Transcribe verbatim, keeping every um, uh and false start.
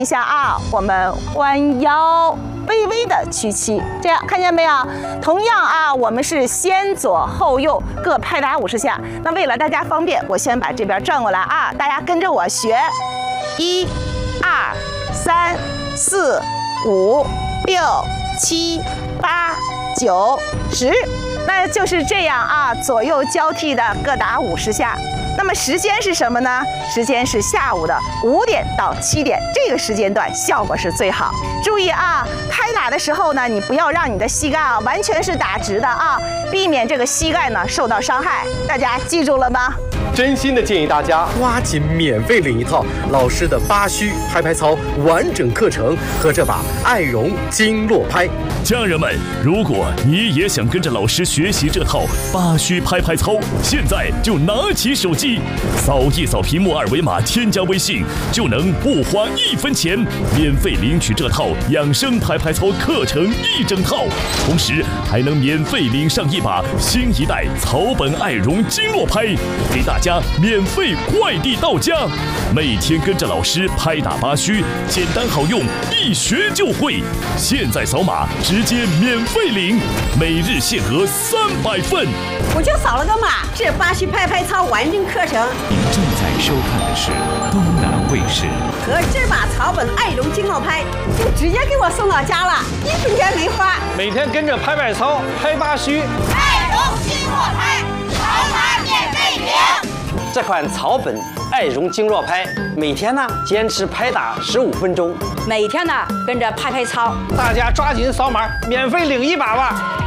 一下啊，我们弯腰，微微的屈膝，这样看见没有？同样啊，我们是先左后右各拍打五十下。那为了大家方便，我先把这边转过来啊，大家跟着我学，一、二、三、四、五、六、七、八、九、十，那就是这样啊，左右交替的各打五十下。那么时间是什么呢？时间是下午的五点到七点，这个时间段效果是最好。注意啊，拍打的时候呢，你不要让你的膝盖啊完全是打直的啊，避免这个膝盖呢受到伤害。大家记住了吗？ 真心的建议大家抓紧免费领一套老师的八虚拍拍操完整课程和这把爱绒经络拍。 家人们，如果你也想跟着老师学习这套八虚拍拍操，现在就拿起手机，扫一扫屏幕二维码，添加微信，就能不花一分钱免费领取这套养生拍拍操课程一整套，同时还能免费领上一把新一代草本爱绒经络拍，给大家免费快递到家。每天跟着老师拍打八虚，简单好用，一学就会。现在扫码直接免费领，每日限额三百份。 我就扫了个码，这八虚拍拍操完整课程。 您正在收看的是东南卫视。 和这把草本爱绒经络拍，就直接给我送到家了，一分钱没花。 每天跟着拍拍操、拍八虚， 爱绒经络拍，扫码免费领。 这款草本爱绒经络拍，每天呢坚持拍打十五分钟， 每天呢跟着拍拍操， 大家抓紧扫码，免费领一把吧。